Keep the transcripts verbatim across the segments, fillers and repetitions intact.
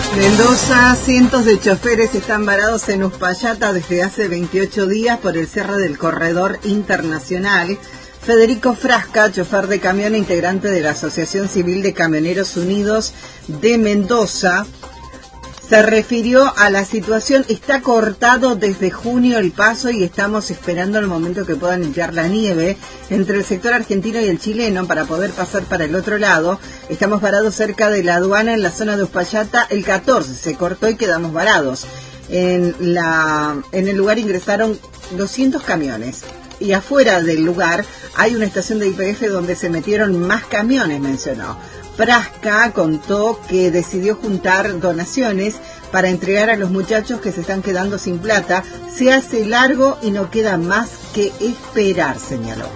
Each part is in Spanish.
Mendoza, cientos de choferes están varados en Uspallata desde hace veintiocho días por el cierre del corredor internacional. Federico Frasca, chofer de camión e integrante de la Asociación Civil de Camioneros Unidos de Mendoza, se refirió a la situación. Está cortado desde junio el paso y estamos esperando el momento que puedan limpiar la nieve entre el sector argentino y el chileno para poder pasar para el otro lado. Estamos varados cerca de la aduana en la zona de Uspallata. El catorce se cortó y quedamos varados. En, la, en el lugar ingresaron doscientos camiones. Y afuera del lugar hay una estación de Y P F donde se metieron más camiones, mencionó. Frasca contó que decidió juntar donaciones para entregar a los muchachos que se están quedando sin plata. Se hace largo y no queda más que esperar, señaló.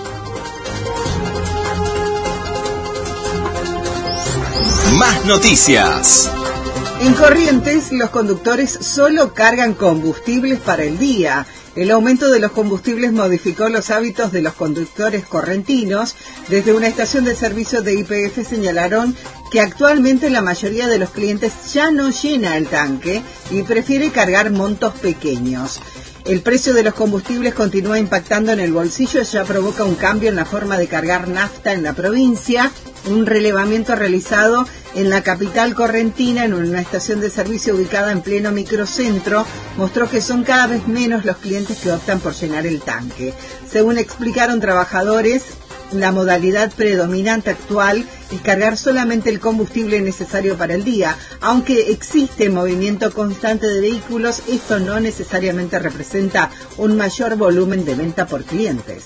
Más noticias. En Corrientes, los conductores solo cargan combustibles para el día. El aumento de los combustibles modificó los hábitos de los conductores correntinos. Desde una estación de servicio de Y P F señalaron que actualmente la mayoría de los clientes ya no llena el tanque y prefiere cargar montos pequeños. El precio de los combustibles continúa impactando en el bolsillo, ya provoca un cambio en la forma de cargar nafta en la provincia. Un relevamiento realizado en la capital correntina, en una estación de servicio ubicada en pleno microcentro, mostró que son cada vez menos los clientes que optan por llenar el tanque. Según explicaron trabajadores, la modalidad predominante actual es cargar solamente el combustible necesario para el día. Aunque existe movimiento constante de vehículos, esto no necesariamente representa un mayor volumen de venta por clientes.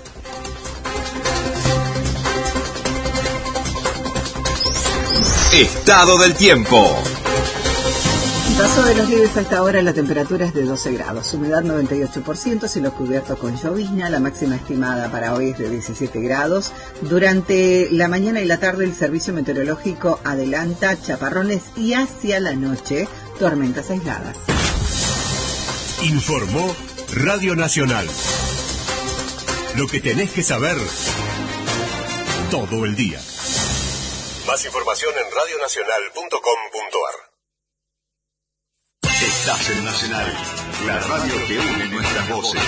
Estado del tiempo. Paso de los libres a esta hora, la temperatura es de doce grados, humedad noventa y ocho por ciento, cielo cubierto con llovizna, la máxima estimada para hoy es de diecisiete grados. Durante la mañana y la tarde el servicio meteorológico adelanta chaparrones y hacia la noche tormentas aisladas. Informó Radio Nacional. Lo que tenés que saber todo el día. Más información en radio nacional punto com punto ar. Estás en Nacional, la radio que une nuestras voces.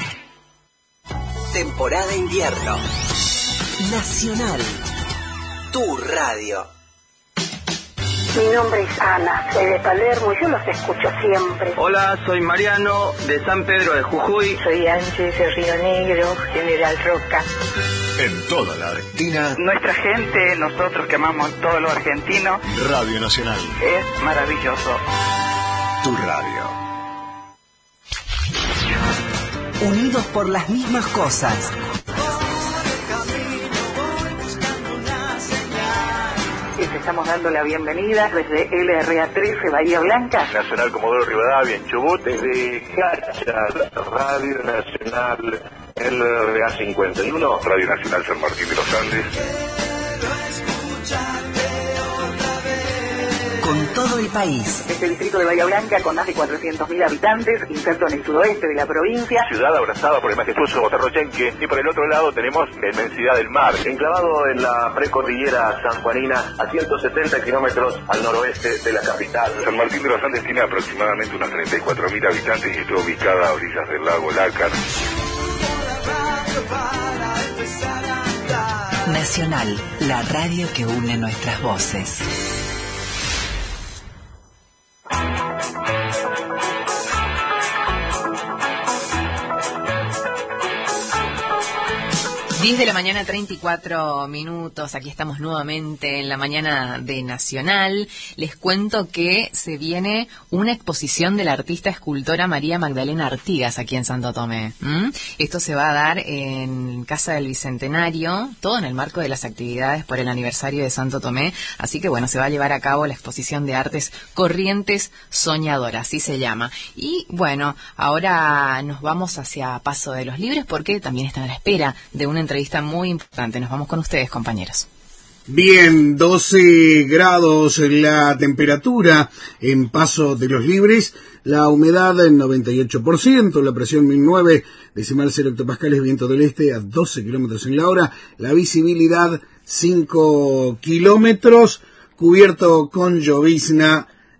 Temporada invierno. Nacional, tu radio. Mi nombre es Ana, soy de Palermo y yo los escucho siempre. Hola, soy Mariano, de San Pedro de Jujuy. Soy Ángeles de Río Negro, General Roca. En toda la Argentina, nuestra gente, nosotros que amamos todo lo argentino, Radio Nacional es maravilloso. Tu radio. Unidos por las mismas cosas. Les estamos dando la bienvenida desde L R A trece, Bahía Blanca. Nacional Comodoro Rivadavia, en Chubut. Desde Cacha, Radio Nacional L R A cincuenta y uno. Radio Nacional San Martín de los Andes. Con todo el país. Este distrito de Bahía Blanca, con más de cuatrocientos mil habitantes, inserto en el sudoeste de la provincia. Ciudad abrazada por el majestuoso Botarrochenque. Y por el otro lado tenemos la inmensidad del mar. Enclavado en la precordillera sanjuanina, a ciento setenta kilómetros al noroeste de la capital. San Martín de los Andes tiene aproximadamente unos treinta y cuatro mil habitantes y está ubicada a orillas del lago Lácar. Nacional, la radio que une nuestras voces. diez de la mañana, treinta y cuatro minutos. Aquí estamos nuevamente en la mañana de Nacional. Les cuento que se viene una exposición de la artista escultora María Magdalena Artigas aquí en Santo Tomé. ¿Mm? Esto se va a dar en Casa del Bicentenario, todo en el marco de las actividades por el aniversario de Santo Tomé. Así que bueno, se va a llevar a cabo la exposición de artes Corrientes Soñadoras, así se llama. Y bueno, ahora nos vamos hacia Paso de los Libres porque también están a la espera de una entrevista muy importante. Nos vamos con ustedes, compañeros. Bien, doce grados la temperatura en Paso de los Libres, la humedad en noventa y ocho por ciento, la presión mil nueve decimal cero hectopascales, viento del este a doce kilómetros en la hora, la visibilidad cinco kilómetros, cubierto con llovizna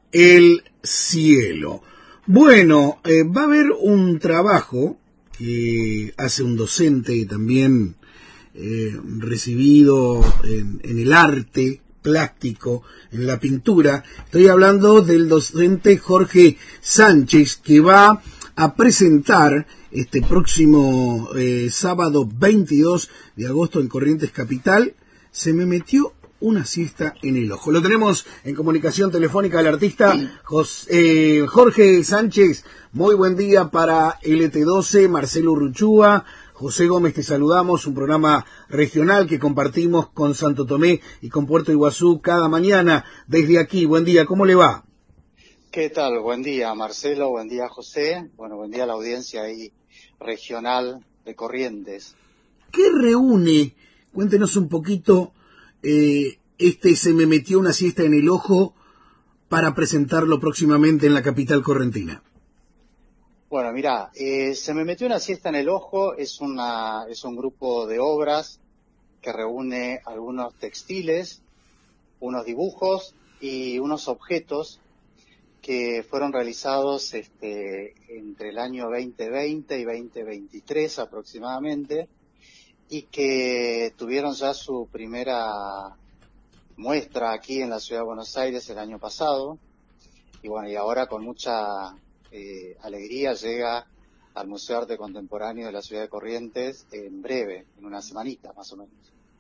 el cielo. Bueno, eh, va a haber un trabajo que hace un docente también eh, recibido en, en el arte plástico, en la pintura. Estoy hablando del docente Jorge Sánchez, que va a presentar este próximo eh, sábado veintidós de agosto en Corrientes Capital. Se me metió una siesta en el ojo. Lo tenemos en comunicación telefónica al artista José, eh, Jorge Sánchez. Muy buen día para L T doce, Marcelo Urruchúa, José Gómez, te saludamos, un programa regional que compartimos con Santo Tomé y con Puerto Iguazú cada mañana desde aquí. Buen día, ¿cómo le va? ¿Qué tal? Buen día, Marcelo, buen día, José. Bueno, buen día a la audiencia ahí regional de Corrientes. ¿Qué reúne? Cuéntenos un poquito. Eh, este se me metió una siesta en el ojo para presentarlo próximamente en la capital correntina. Bueno, mira, eh, se me metió una siesta en el ojo, es una es un grupo de obras que reúne algunos textiles, unos dibujos y unos objetos que fueron realizados este, entre el año veinte veinte y veinte veintitrés aproximadamente, y que tuvieron ya su primera muestra aquí en la ciudad de Buenos Aires el año pasado, y bueno, y ahora con mucha eh, alegría llega al Museo de Arte Contemporáneo de la ciudad de Corrientes en breve, en una semanita más o menos.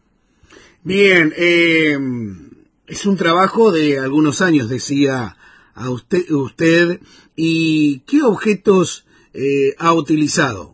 Bien, eh, es un trabajo de algunos años, decía a usted, usted ¿y qué objetos eh, ha utilizado?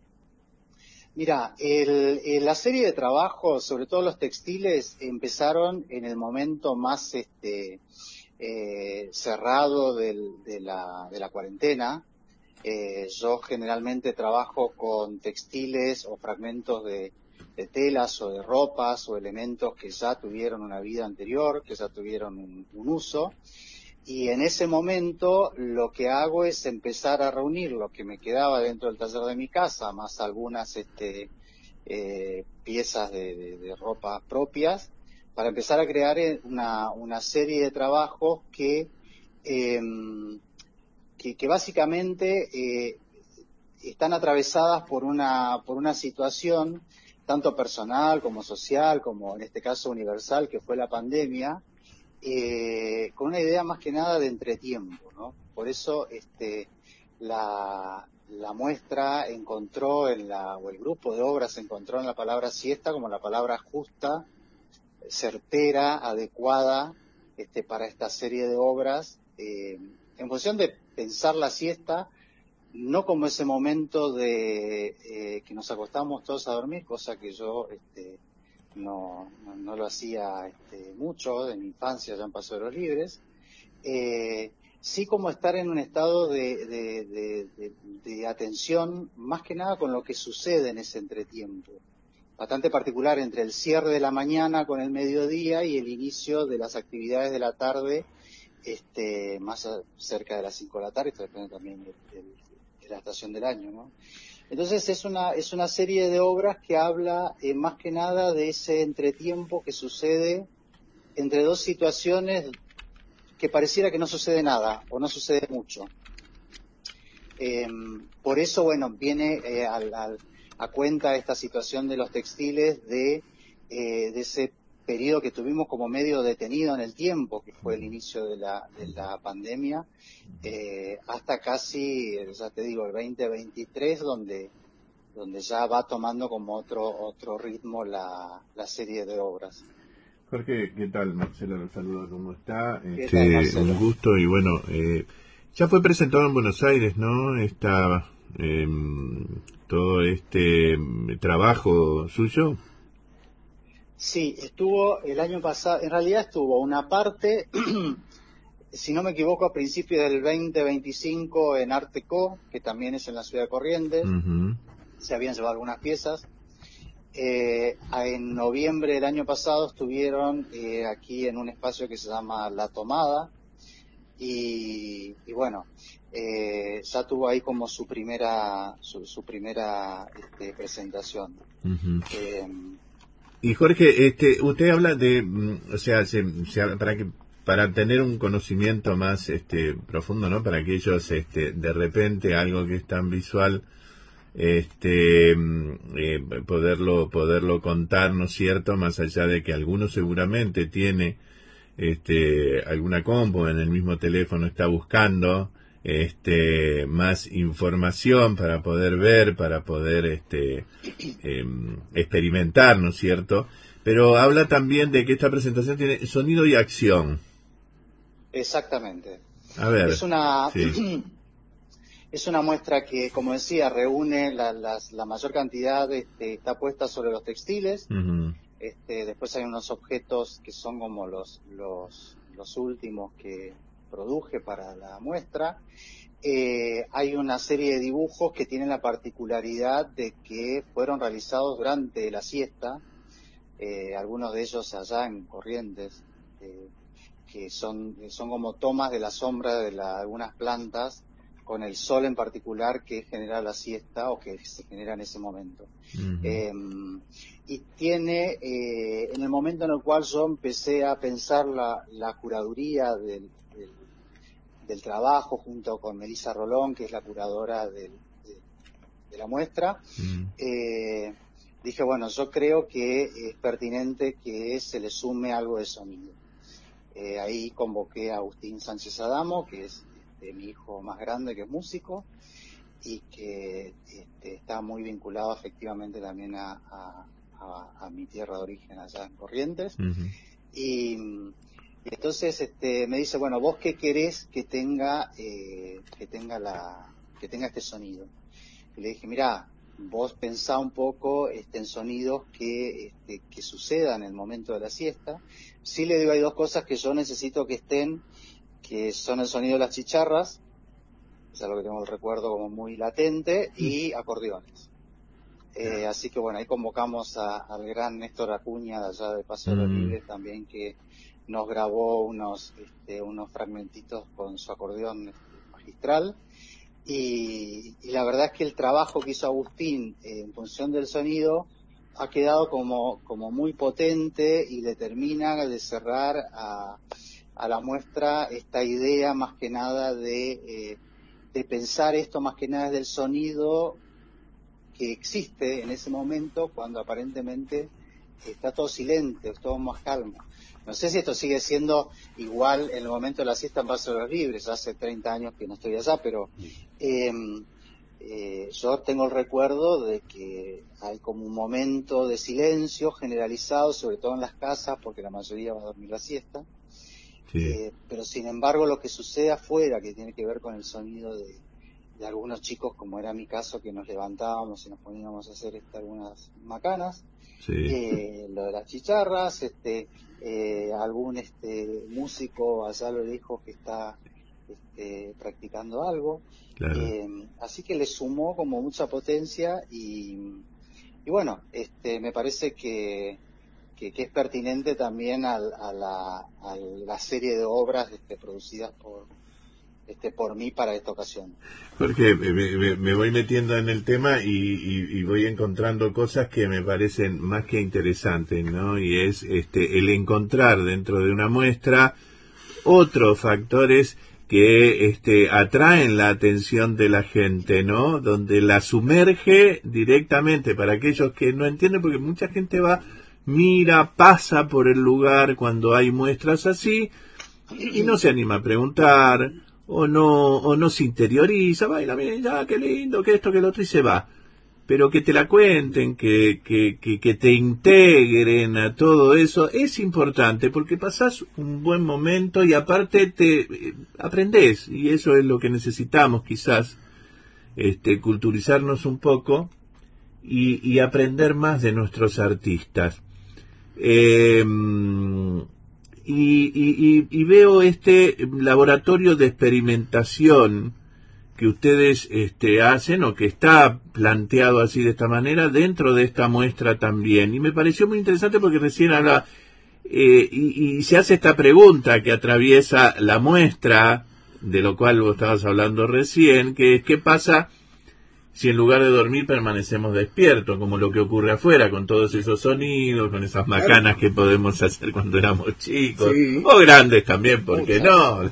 Mira, el, el, la serie de trabajos, sobre todo los textiles, empezaron en el momento más este, eh, cerrado del, de, la, de la cuarentena. Eh, yo generalmente trabajo con textiles o fragmentos de, de telas o de ropas o elementos que ya tuvieron una vida anterior, que ya tuvieron un, un uso. Y en ese momento lo que hago es empezar a reunir lo que me quedaba dentro del taller de mi casa, más algunas este, eh, piezas de, de, de ropa propias, para empezar a crear una, una serie de trabajos que, eh, que, que básicamente eh, están atravesadas por una, por una situación tanto personal como social, como en este caso universal, que fue la pandemia. Eh, con una idea más que nada de entretiempo, ¿no? Por eso este, la, la muestra encontró en la, o el grupo de obras encontró en la palabra siesta como la palabra justa, certera, adecuada este, para esta serie de obras, eh, en función de pensar la siesta no como ese momento de eh, que nos acostamos todos a dormir, cosa que yo este, No, no, no lo hacía este, mucho en mi infancia, ya en Paso de los Libres, eh, sí como estar en un estado de, de, de, de, de atención, más que nada con lo que sucede en ese entretiempo, bastante particular entre el cierre de la mañana con el mediodía y el inicio de las actividades de la tarde, este, más a, cerca de las cinco de la tarde, esto depende también de, de, de la estación del año, ¿no? Entonces es una es una serie de obras que habla eh, más que nada de ese entretiempo que sucede entre dos situaciones que pareciera que no sucede nada o no sucede mucho. Eh, por eso, bueno, viene eh, al, al, a cuenta esta situación de los textiles de, eh, de ese periodo que tuvimos como medio detenido en el tiempo, que fue el inicio de la, de la pandemia, eh, hasta casi, ya te digo, el veinte veintitrés, donde, donde ya va tomando como otro, otro ritmo la, la serie de obras. Jorge, ¿qué tal? Marcelo, los saludos, ¿cómo está? ¿Qué Este, tal, Marcelo? Un gusto y bueno, eh, ya fue presentado en Buenos Aires, ¿no? Esta, eh, todo este trabajo suyo. Sí, estuvo el año pasado, en realidad estuvo una parte, si no me equivoco, a principios del veinte veinticinco en Arteco, que también es en la ciudad de Corrientes, uh-huh. Se habían llevado algunas piezas. Eh, en noviembre del año pasado estuvieron eh, aquí en un espacio que se llama La Tomada, y, y bueno, eh, ya tuvo ahí como su primera, su, su primera este, presentación. Uh-huh. Eh, Y Jorge, este, usted habla de, o sea, se, se, para que para tener un conocimiento más este profundo, ¿no? Para aquellos, este, de repente, algo que es tan visual, este eh, poderlo poderlo contar, ¿no es cierto? Más allá de que alguno seguramente tiene este alguna compu en el mismo teléfono, está buscando este más información para poder ver, para poder este eh, experimentar, ¿no es cierto? Pero habla también de que esta presentación tiene sonido y acción. Exactamente. A ver. Es una sí. Es una muestra que, como decía, reúne la, las, la mayor cantidad, este, está puesta sobre los textiles. Uh-huh. Este, después hay unos objetos que son como los, los, los últimos que produje para la muestra. Eh, hay una serie de dibujos que tienen la particularidad de que fueron realizados durante la siesta, eh, algunos de ellos allá en Corrientes, eh, que son, son como tomas de la sombra de la, algunas plantas, con el sol en particular que genera la siesta o que se genera en ese momento. Uh-huh. Eh, y tiene, eh, en el momento en el cual yo empecé a pensar la, la curaduría del, del, del trabajo junto con Melissa Rolón, que es la curadora del, de, de la muestra, uh-huh. eh, dije, bueno, yo creo que es pertinente que se le sume algo de sonido. Eh, ahí convoqué a Agustín Sánchez Adamo, que es de mi hijo más grande, que es músico y que este, está muy vinculado efectivamente también a, a, a, a mi tierra de origen allá en Corrientes. Uh-huh. y, y entonces este, me dice, bueno, vos qué querés que tenga eh, que tenga la que tenga este sonido. Y le dije, mirá, vos pensá un poco este, en sonidos que este, que sucedan en el momento de la siesta. Sí le digo, hay dos cosas que yo necesito que estén, que son el sonido de las chicharras, es algo que tengo el recuerdo como muy latente, y acordeones. Eh, así que bueno, ahí convocamos a, al gran Néstor Acuña de allá de Paso de los Libres también, que nos grabó unos este, unos fragmentitos con su acordeón este, magistral, y, y la verdad es que el trabajo que hizo Agustín eh, en función del sonido ha quedado como, como muy potente y le termina de cerrar a a la muestra esta idea más que nada de, eh, de pensar esto más que nada del sonido que existe en ese momento cuando aparentemente está todo silente, es todo más calmo. No sé si esto sigue siendo igual en el momento de la siesta en Paso de los Libres, hace treinta años que no estoy allá, pero eh, eh, yo tengo el recuerdo de que hay como un momento de silencio generalizado, sobre todo en las casas, porque la mayoría va a dormir la siesta. Sí. Eh, pero sin embargo lo que sucede afuera, que tiene que ver con el sonido de, de algunos chicos, como era mi caso, que nos levantábamos y nos poníamos a hacer este, algunas macanas, sí. eh, lo de las chicharras, este, eh, algún este músico allá lo dijo que está este, practicando algo, claro. eh, así que le sumó como mucha potencia y, y bueno, este, me parece que Que, que es pertinente también a, a, la, a la serie de obras este, producidas por este por mí para esta ocasión. Porque me, me, me voy metiendo en el tema y, y, y voy encontrando cosas que me parecen más que interesantes, ¿no? Y es este el encontrar dentro de una muestra otros factores que este atraen la atención de la gente, ¿no? Donde la sumerge directamente para aquellos que no entienden, porque mucha gente va, mira, pasa por el lugar cuando hay muestras así y no se anima a preguntar o no o no se interioriza, baila, mira, ya, qué lindo, que esto, que lo otro, y se va. Pero que te la cuenten, que, que, que, que te integren a todo eso, es importante porque pasás un buen momento y aparte te eh, aprendés, y eso es lo que necesitamos quizás, este, culturizarnos un poco y, y aprender más de nuestros artistas. Eh, y, y, y veo este laboratorio de experimentación que ustedes este, hacen o que está planteado así de esta manera dentro de esta muestra también, y me pareció muy interesante porque recién habla eh, y, y se hace esta pregunta que atraviesa la muestra, de lo cual vos estabas hablando recién, que es qué pasa si en lugar de dormir permanecemos despiertos, como lo que ocurre afuera, con todos esos sonidos, con esas macanas que podemos hacer cuando éramos chicos, sí. O grandes también, ¿por qué no?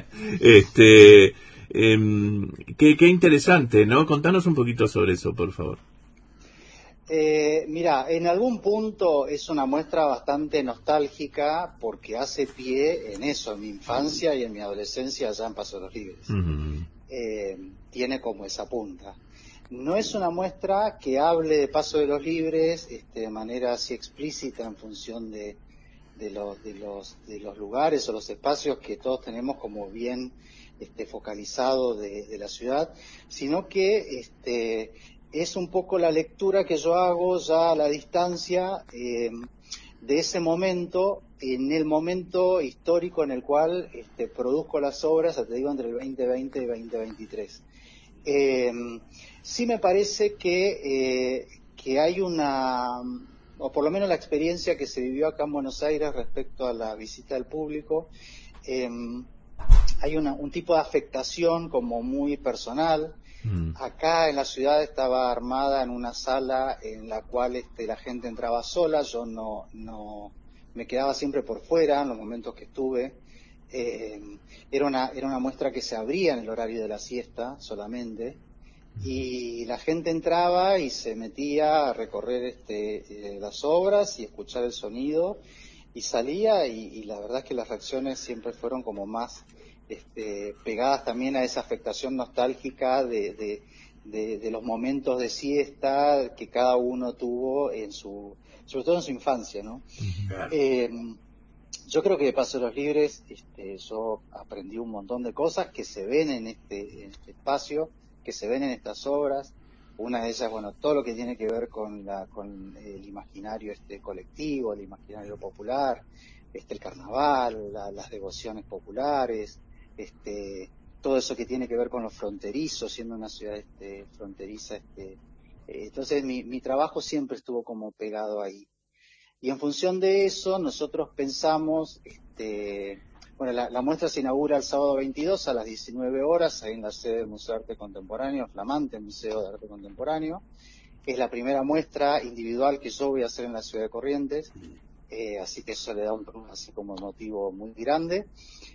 este, eh, qué, qué interesante, ¿no? Contanos un poquito sobre eso, por favor. Eh, mira, en algún punto es una muestra bastante nostálgica porque hace pie en eso, en mi infancia y en mi adolescencia allá en Paso de los Libres. Uh-huh. Eh, tiene como esa punta. No es una muestra que hable de Paso de los Libres este, de manera así explícita en función de, de, los, de, los, de los lugares o los espacios que todos tenemos como bien este, focalizado de, de la ciudad, sino que este, es un poco la lectura que yo hago ya a la distancia eh, de ese momento, en el momento histórico en el cual este, produzco las obras, ya te digo, entre el veinte veinte y veinte veintitrés. Eh, sí me parece que, eh, que hay una, o por lo menos la experiencia que se vivió acá en Buenos Aires respecto a la visita del público, eh, hay una, un tipo de afectación como muy personal. Mm. Acá en la ciudad estaba armada en una sala en la cual este, la gente entraba sola, yo no, no me quedaba siempre por fuera en los momentos que estuve. Eh, era una era una muestra que se abría en el horario de la siesta solamente y la gente entraba y se metía a recorrer este eh, las obras y escuchar el sonido y salía y, y la verdad es que las reacciones siempre fueron como más este, pegadas también a esa afectación nostálgica de, de, de, de los momentos de siesta que cada uno tuvo en su, sobre todo en su infancia, ¿no? Claro. Eh, Yo creo que de Paso de los Libres este, yo aprendí un montón de cosas que se ven en este, en este espacio, que se ven en estas obras. Una de ellas, bueno, todo lo que tiene que ver con, la, con el imaginario este colectivo, el imaginario popular, este, el carnaval, la, las devociones populares, este, todo eso que tiene que ver con los fronterizos, siendo una ciudad este, fronteriza. Este, eh, entonces mi, mi trabajo siempre estuvo como pegado ahí. Y en función de eso, nosotros pensamos, este, bueno, la, la muestra se inaugura el sábado veintidós a las diecinueve horas, ahí en la sede del Museo de Arte Contemporáneo, flamante Museo de Arte Contemporáneo. Es la primera muestra individual que yo voy a hacer en la ciudad de Corrientes, eh, así que eso le da un así como motivo muy grande.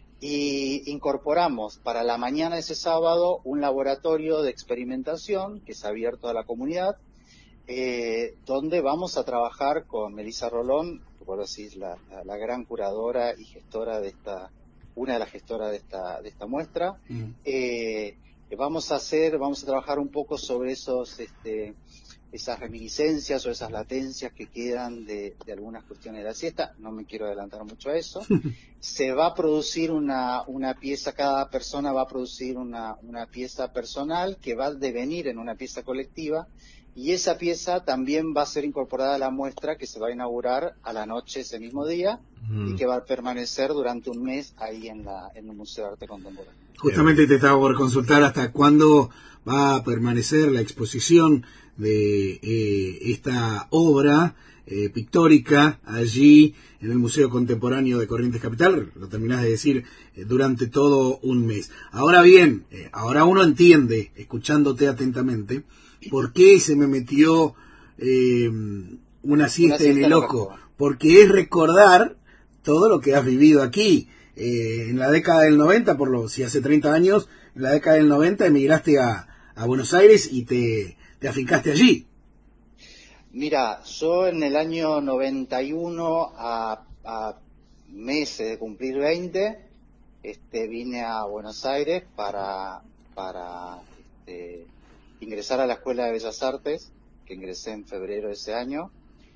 Y incorporamos para la mañana de ese sábado un laboratorio de experimentación que es abierto a la comunidad, Eh, donde vamos a trabajar con Melissa Rolón, por decir la, la, la gran curadora y gestora de esta, una de las gestoras de esta, de esta muestra. Mm. Eh, vamos a hacer, vamos a trabajar un poco sobre esos, este, esas reminiscencias o esas latencias que quedan de, de algunas cuestiones de la siesta. No me quiero adelantar mucho a eso. Se va a producir una, una pieza, cada persona va a producir una, una pieza personal que va a devenir en una pieza colectiva. Y esa pieza también va a ser incorporada a la muestra que se va a inaugurar a la noche ese mismo día mm. y que va a permanecer durante un mes ahí en, la, en el Museo de Arte Contemporáneo. Justamente te estaba por consultar hasta cuándo va a permanecer la exposición de eh, esta obra eh, pictórica allí en el Museo Contemporáneo de Corrientes Capital, lo terminás de decir, eh, durante todo un mes. Ahora bien, eh, ahora uno entiende, escuchándote atentamente, ¿por qué se me metió eh, una siesta en el ojo? Porque es recordar todo lo que has vivido aquí. Eh, en la década del noventa, por lo si hace treinta años, en la década del noventa emigraste a, a Buenos Aires y te, te afincaste allí. Mira, yo en el año noventa y uno, a, a meses de cumplir veinte, este, vine a Buenos Aires para... para este, ingresar a la Escuela de Bellas Artes, que ingresé en febrero de ese año,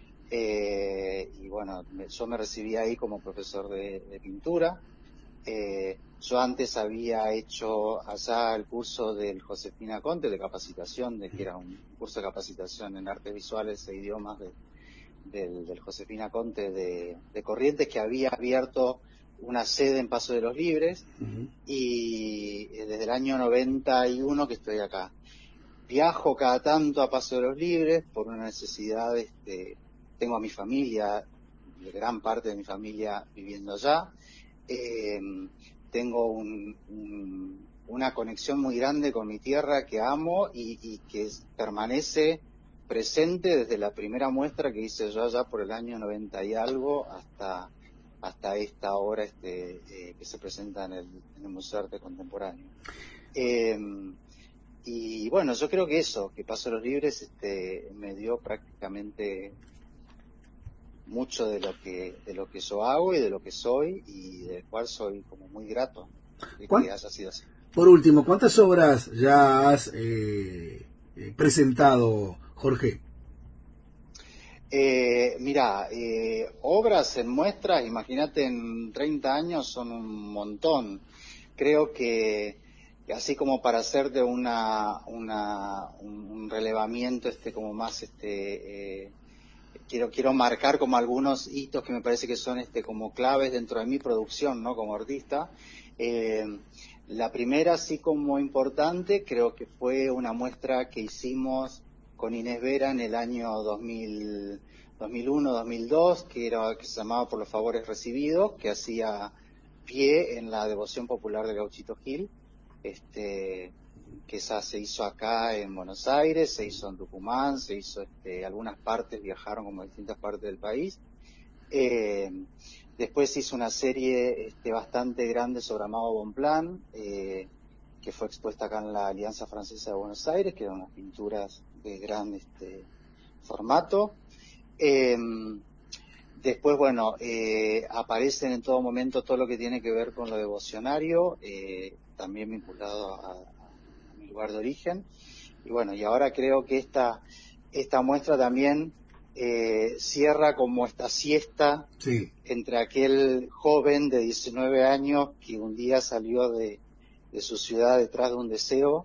eh, y bueno, me, yo me recibí ahí como profesor de, de pintura. Eh, yo antes había hecho allá el curso del Josefina Conte de capacitación, de que era un curso de capacitación en artes visuales e idiomas de, del, del Josefina Conte de, de Corrientes, que había abierto una sede en Paso de los Libres, uh-huh. y desde el año noventa y uno que estoy acá. Viajo cada tanto a Paso de los Libres por una necesidad, este, tengo a mi familia, gran parte de mi familia viviendo allá, eh, tengo un, un, una conexión muy grande con mi tierra que amo y, y que permanece presente desde la primera muestra que hice yo allá por el año noventa y algo hasta hasta esta obra este, eh, que se presenta en el, en el Museo de Arte Contemporáneo. Eh, y bueno, yo creo que eso, que Paso de los Libres este, me dio prácticamente mucho de lo que de lo que yo hago y de lo que soy, y del cual soy como muy grato de que haya sido así. Por último, ¿cuántas obras ya has eh, presentado, Jorge? Eh, mira, eh, obras en muestras, imagínate, en treinta años son un montón. Creo que, que así como para hacer de una, una un, un relevamiento este como más este eh, quiero quiero marcar como algunos hitos que me parece que son este como claves dentro de mi producción, ¿no? Como artista. Eh, la primera, así como importante, creo que fue una muestra que hicimos con Inés Vera en el año dos mil, dos mil uno, dos mil dos, que era que se llamaba Por los favores recibidos, que hacía pie en la devoción popular de Gauchito Gil, este, que esa se hizo acá en Buenos Aires, se hizo en Tucumán, se hizo, este, algunas partes viajaron como a distintas partes del país. Eh, después hizo una serie este, bastante grande sobre Amado Bonpland, eh, que fue expuesta acá en la Alianza Francesa de Buenos Aires, que eran unas pinturas de gran este, formato. Eh, después, bueno, eh, aparecen en todo momento todo lo que tiene que ver con lo devocionario, eh, también vinculado a, a mi lugar de origen. Y bueno, y ahora creo que esta, esta muestra también eh, cierra como esta siesta sí. entre aquel joven de diecinueve años que un día salió de, de su ciudad detrás de un deseo,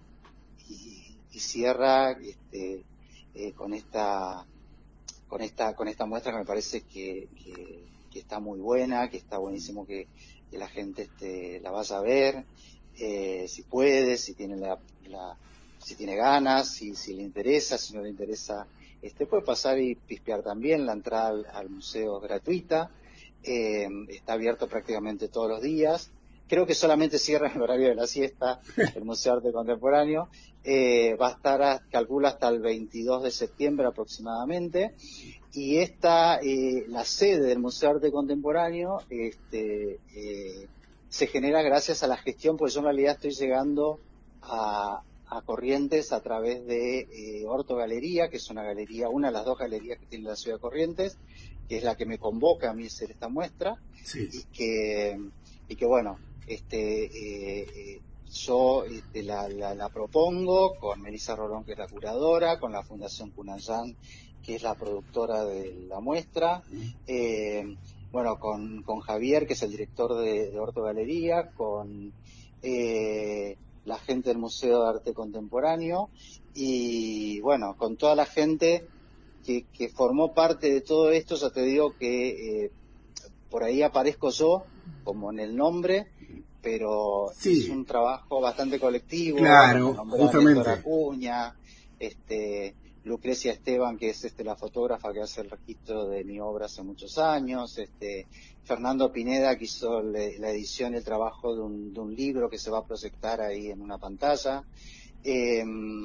y cierra este, eh, con esta con esta con esta muestra que me parece que, que, que está muy buena, que está buenísimo que, que la gente este, la vaya a ver, eh, si puede, si tiene la, la si tiene ganas, si, si le interesa, si no le interesa, este puede pasar y pispear también. La entrada al, al museo es gratuita, eh, está abierto prácticamente todos los días. Creo que solamente cierra en el horario de la siesta el Museo de Arte Contemporáneo. Eh, va a estar, a, calcula, hasta el veintidós de septiembre aproximadamente. Y esta, eh, la sede del Museo de Arte Contemporáneo, este, eh, se genera gracias a la gestión, porque yo en realidad estoy llegando a, a Corrientes a través de eh, Orto Galería, que es una galería, una de las dos galerías que tiene la ciudad de Corrientes, que es la que me convoca a mí a hacer esta muestra. Sí. Y que, y que bueno, este eh, eh, yo este, la, la, la propongo con Melissa Rolón, que es la curadora, con la Fundación Cunayán, que es la productora de la muestra, eh, bueno, con, con Javier, que es el director de, de Orto Galería, con eh, la gente del Museo de Arte Contemporáneo, y bueno, con toda la gente que, que formó parte de todo esto. Ya te digo que eh, por ahí aparezco yo, como en el nombre, pero sí. Es un trabajo bastante colectivo. Claro, justamente. Héctor Acuña, este, Lucrecia Esteban, que es este la fotógrafa que hace el registro de mi obra hace muchos años, este, Fernando Pineda, que hizo le, la edición y el trabajo de un, de un libro que se va a proyectar ahí en una pantalla, eh,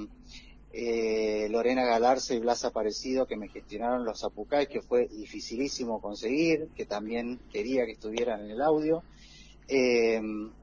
eh, Lorena Galarza y Blas Aparecido, que me gestionaron los Apucay, que fue dificilísimo conseguir, que también quería que estuvieran en el audio. Eh,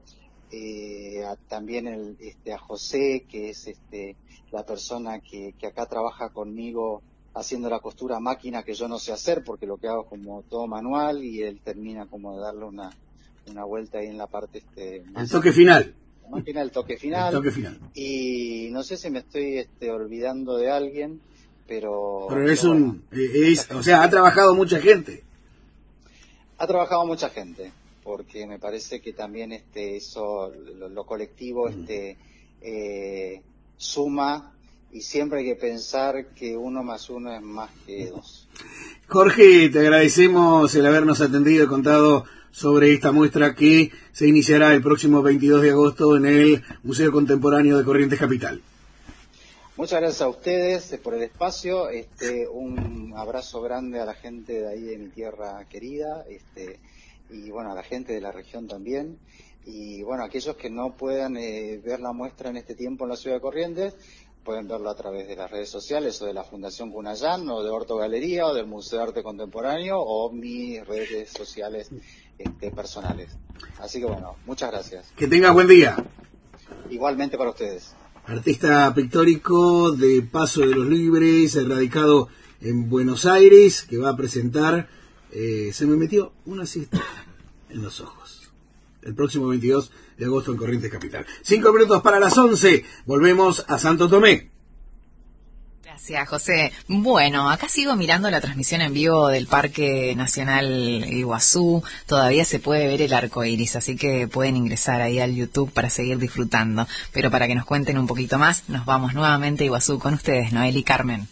eh, a, también el, este, a José, que es este, la persona que, que acá trabaja conmigo haciendo la costura a máquina, que yo no sé hacer porque lo que hago es como todo manual, y él termina como de darle una, una vuelta ahí en la parte este, el toque final. La máquina, el toque final. El toque final. Y no sé si me estoy este, olvidando de alguien, pero... Pero es pero, un... Bueno, es, o sea, ha trabajado mucha gente. Ha trabajado mucha gente, porque me parece que también este eso lo, lo colectivo este eh, suma, y siempre hay que pensar que uno más uno es más que dos. Jorge, te agradecemos el habernos atendido y contado sobre esta muestra que se iniciará el próximo veintidós de agosto en el Museo Contemporáneo de Corrientes Capital. Muchas gracias a ustedes por el espacio, este un abrazo grande a la gente de ahí de mi tierra querida, este y bueno, a la gente de la región también. y bueno, aquellos que no puedan eh, ver la muestra en este tiempo en la ciudad de Corrientes, pueden verlo a través de las redes sociales o de la Fundación Cunayán o de Orto Galería o del Museo de Arte Contemporáneo o mis redes sociales este, personales. Así que bueno, muchas gracias. Que tengas buen día. Igualmente para ustedes. Artista pictórico de Paso de los Libres, radicado en Buenos Aires, que va a presentar eh, Se me metió una siesta en los ojos. El próximo veintidós de agosto en Corrientes Capital. Cinco minutos para las once. Volvemos a Santo Tomé. Gracias, José. Bueno, acá sigo mirando la transmisión en vivo del Parque Nacional Iguazú. Todavía se puede ver el arco iris, así que pueden ingresar ahí al YouTube para seguir disfrutando. Pero para que nos cuenten un poquito más, nos vamos nuevamente a Iguazú con ustedes, Noel y Carmen.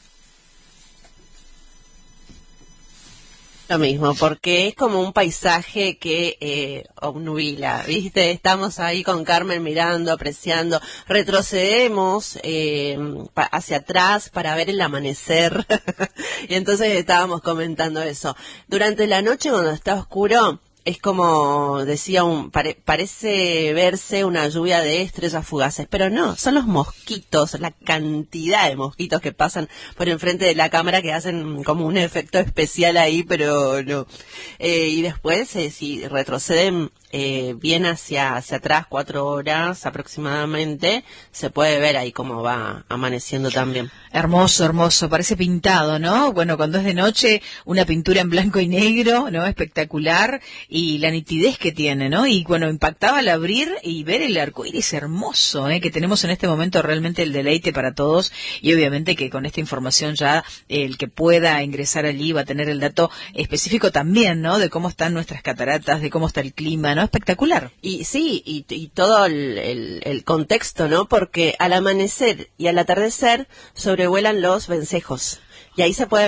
Lo mismo, porque es como un paisaje que eh, obnubila, ¿viste? Estamos ahí con Carmen mirando, apreciando, retrocedemos eh, pa- hacia atrás para ver el amanecer, y entonces estábamos comentando eso. Durante la noche, cuando está oscuro, es como decía, un pare, parece verse una lluvia de estrellas fugaces, pero no, son los mosquitos, la cantidad de mosquitos que pasan por enfrente de la cámara que hacen como un efecto especial ahí, pero no. Eh, y después, eh, si retroceden eh, bien hacia, hacia atrás, cuatro horas aproximadamente, se puede ver ahí cómo va amaneciendo también. Hermoso, hermoso, parece pintado, ¿no? Bueno, cuando es de noche, una pintura en blanco y negro, ¿no? Espectacular, y la nitidez que tiene, ¿no? Y bueno, impactaba al abrir y ver el arco iris hermoso, ¿eh? Que tenemos en este momento realmente el deleite para todos, y obviamente que con esta información ya el que pueda ingresar allí va a tener el dato específico también, ¿no? De cómo están nuestras cataratas, de cómo está el clima, ¿no? Espectacular. Y sí, y, y todo el, el, el contexto, ¿no? Porque al amanecer y al atardecer sobrevuelan los vencejos, y ahí se puede